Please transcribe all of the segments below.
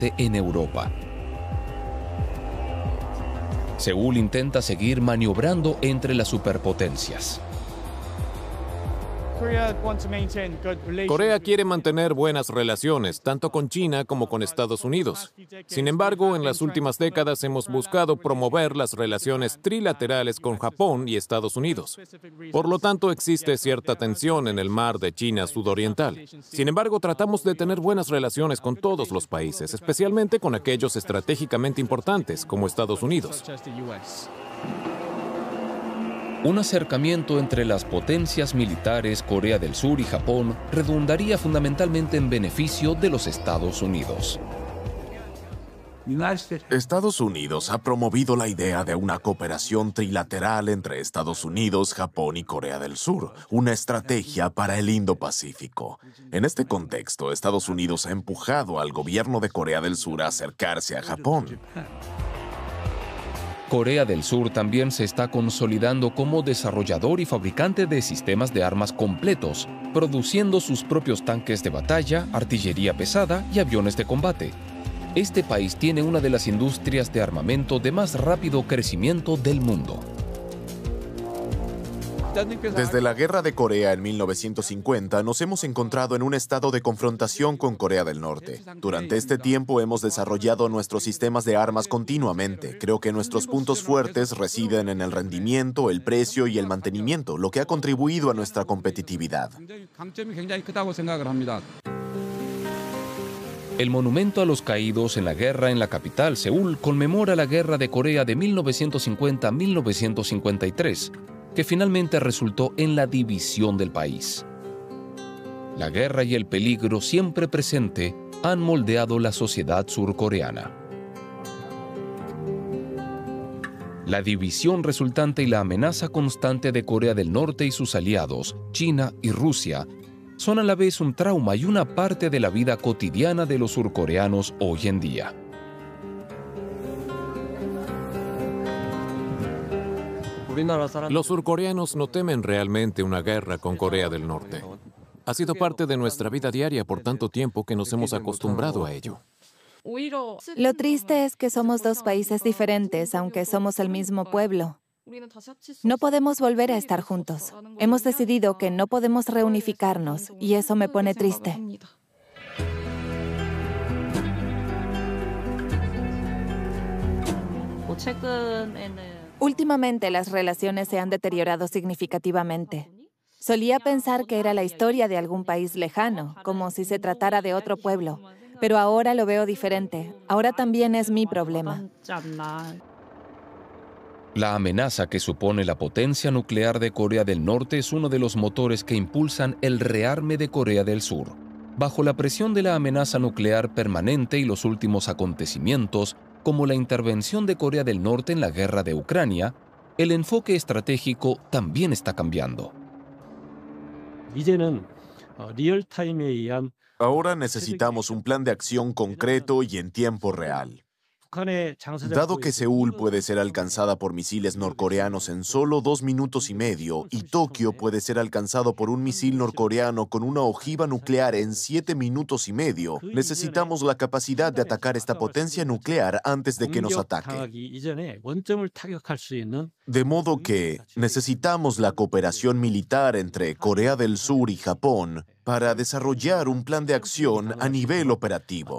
en Europa. Seúl intenta seguir maniobrando entre las superpotencias. Corea quiere mantener buenas relaciones, tanto con China como con Estados Unidos. Sin embargo, en las últimas décadas hemos buscado promover las relaciones trilaterales con Japón y Estados Unidos. Por lo tanto, existe cierta tensión en el mar de China sudoriental. Sin embargo, tratamos de tener buenas relaciones con todos los países, especialmente con aquellos estratégicamente importantes, como Estados Unidos. Un acercamiento entre las potencias militares Corea del Sur y Japón redundaría fundamentalmente en beneficio de los Estados Unidos. Estados Unidos ha promovido la idea de una cooperación trilateral entre Estados Unidos, Japón y Corea del Sur, una estrategia para el Indo-Pacífico. En este contexto, Estados Unidos ha empujado al gobierno de Corea del Sur a acercarse a Japón. Corea del Sur también se está consolidando como desarrollador y fabricante de sistemas de armas completos, produciendo sus propios tanques de batalla, artillería pesada y aviones de combate. Este país tiene una de las industrias de armamento de más rápido crecimiento del mundo. Desde la Guerra de Corea en 1950 nos hemos encontrado en un estado de confrontación con Corea del Norte. Durante este tiempo hemos desarrollado nuestros sistemas de armas continuamente. Creo que nuestros puntos fuertes residen en el rendimiento, el precio y el mantenimiento, lo que ha contribuido a nuestra competitividad. El monumento a los caídos en la guerra en la capital, Seúl, conmemora la Guerra de Corea de 1950-1953, que finalmente resultó en la división del país. La guerra y el peligro siempre presente han moldeado la sociedad surcoreana. La división resultante y la amenaza constante de Corea del Norte y sus aliados, China y Rusia, son a la vez un trauma y una parte de la vida cotidiana de los surcoreanos hoy en día. Los surcoreanos no temen realmente una guerra con Corea del Norte. Ha sido parte de nuestra vida diaria por tanto tiempo que nos hemos acostumbrado a ello. Lo triste es que somos dos países diferentes, aunque somos el mismo pueblo. No podemos volver a estar juntos. Hemos decidido que no podemos reunificarnos y eso me pone triste. Últimamente las relaciones se han deteriorado significativamente. Solía pensar que era la historia de algún país lejano, como si se tratara de otro pueblo, pero ahora lo veo diferente. Ahora también es mi problema. La amenaza que supone la potencia nuclear de Corea del Norte es uno de los motores que impulsan el rearme de Corea del Sur. Bajo la presión de la amenaza nuclear permanente y los últimos acontecimientos, como la intervención de Corea del Norte en la guerra de Ucrania, el enfoque estratégico también está cambiando. Ahora necesitamos un plan de acción concreto y en tiempo real. Dado que Seúl puede ser alcanzada por misiles norcoreanos en solo 2 minutos y medio y Tokio puede ser alcanzado por un misil norcoreano con una ojiva nuclear en 7 minutos y medio, necesitamos la capacidad de atacar esta potencia nuclear antes de que nos ataque. De modo que necesitamos la cooperación militar entre Corea del Sur y Japón para desarrollar un plan de acción a nivel operativo.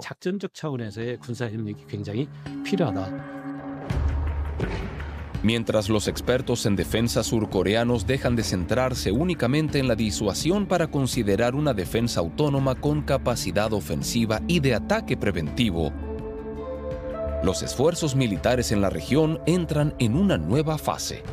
Mientras los expertos en defensa surcoreanos dejan de centrarse únicamente en la disuasión para considerar una defensa autónoma con capacidad ofensiva y de ataque preventivo, los esfuerzos militares en la región entran en una nueva fase.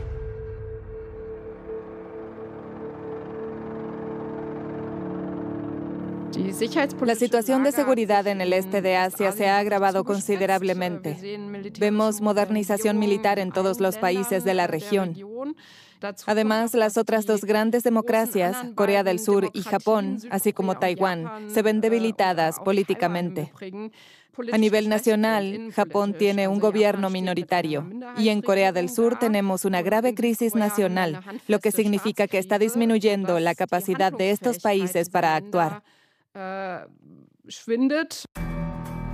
La situación de seguridad en el este de Asia se ha agravado considerablemente. Vemos modernización militar en todos los países de la región. Además, las otras dos grandes democracias, Corea del Sur y Japón, así como Taiwán, se ven debilitadas políticamente. A nivel nacional, Japón tiene un gobierno minoritario y en Corea del Sur tenemos una grave crisis nacional, lo que significa que está disminuyendo la capacidad de estos países para actuar.